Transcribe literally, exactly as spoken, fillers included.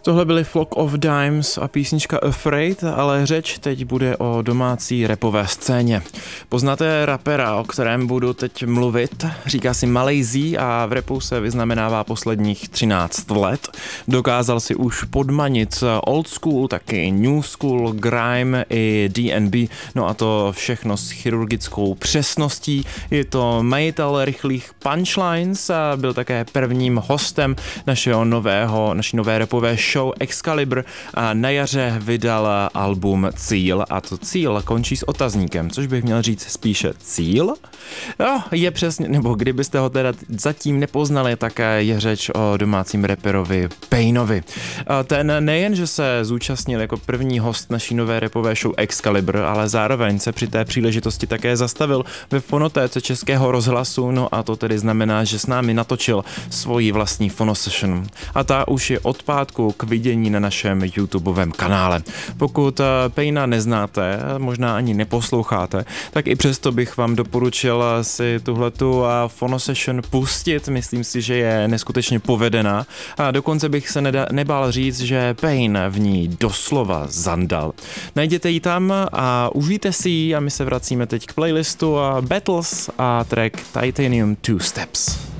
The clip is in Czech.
Tohle byly Flock of Dimes a písnička Afraid, ale řeč teď bude o domácí rapové scéně. Poznáte rapera, o kterém budu teď mluvit, říká si Malejzí a v rapu se vyznamenává posledních třináct let. Dokázal si už podmanit old school, taky new school, grime i D and B, no a to všechno s chirurgickou přesností. Je to majitel rychlých punchlines a byl také prvním hostem našeho nového, naší nové rapové show Excalibur a na jaře vydal album Cíl a to Cíl končí s otazníkem, což bych měl říct spíše Cíl. No, je přesně, nebo kdybyste ho teda zatím nepoznali, tak je řeč o domácím raperovi Painovi. Ten nejen, že se zúčastnil jako první host naší nové rapové show Excalibur, ale zároveň se při té příležitosti také zastavil ve fonotéce Českého rozhlasu, no a to tedy znamená, že s námi natočil svoji vlastní fonosession. A ta už je od pátku k vidění na našem YouTubeovém kanále. Pokud Paina neznáte, možná ani neposloucháte, tak i přesto bych vám doporučil si tuhletu fonosession pustit. Myslím si, že je neskutečně povedená a dokonce bych se neda- nebál říct, že Pain v ní doslova zandal. Najděte ji tam a užijte si ji a my se vracíme teď k playlistu a Battles a track Titanium Two Steps.